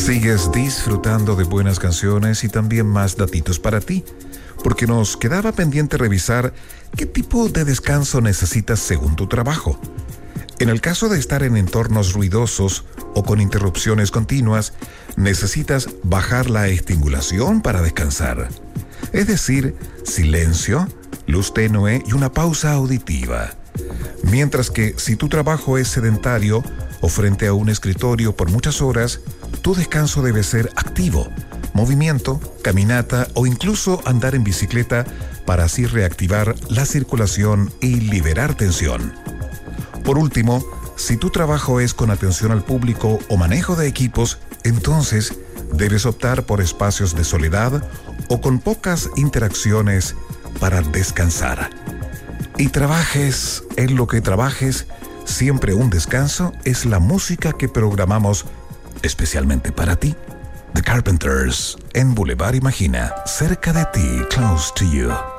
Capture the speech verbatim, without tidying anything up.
Sigues disfrutando de buenas canciones y también más datitos para ti, porque nos quedaba pendiente revisar qué tipo de descanso necesitas según tu trabajo. En el caso de estar en entornos ruidosos o con interrupciones continuas, necesitas bajar la estimulación para descansar. Es decir, silencio, luz tenue y una pausa auditiva. Mientras que si tu trabajo es sedentario o frente a un escritorio por muchas horas, tu descanso debe ser activo, movimiento, caminata o incluso andar en bicicleta para así reactivar la circulación y liberar tensión. Por último, si tu trabajo es con atención al público o manejo de equipos, entonces debes optar por espacios de soledad o con pocas interacciones para descansar. Y trabajes en lo que trabajes, siempre un descanso es la música que programamos especialmente para ti. The Carpenters en Boulevard Imagina, cerca de ti, close to you.